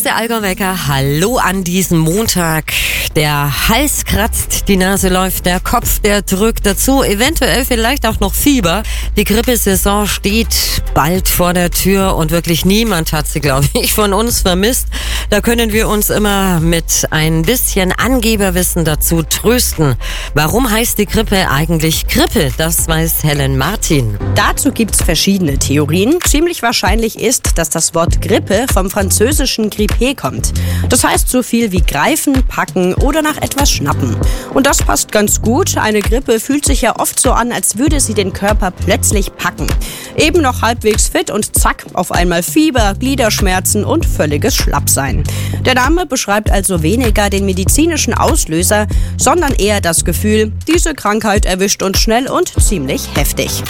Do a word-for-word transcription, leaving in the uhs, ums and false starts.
ist der Allgäu-Wecker. Hallo an diesem Montag. Der Hals kratzt, die Nase läuft, der Kopf, der drückt dazu. Eventuell vielleicht auch noch Fieber. Die Grippesaison steht bald vor der Tür und wirklich niemand hat sie, glaube ich, von uns vermisst. Da können wir uns immer mit ein bisschen Angeberwissen dazu trösten. Warum heißt die Grippe eigentlich Grippe? Das weiß Helen Martin. Dazu gibt's verschiedene Theorien. Ziemlich wahrscheinlich ist, dass das Wort Grippe vom französischen Grippe kommt. Das heißt so viel wie greifen, packen oder nach etwas schnappen. Und das passt ganz gut. Eine Grippe fühlt sich ja oft so an, als würde sie den Körper plötzlich packen. Eben noch halbwegs fit und zack, auf einmal Fieber, Gliederschmerzen und völliges Schlappsein. Der Name beschreibt also weniger den medizinischen Auslöser, sondern eher das Gefühl, diese Krankheit erwischt uns schnell und ziemlich heftig.